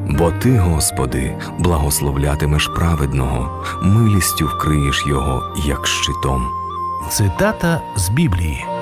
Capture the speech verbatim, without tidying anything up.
Бо Ти, Господи, благословлятимеш праведного, милістю вкриєш його, як щитом. Цитата з Біблії.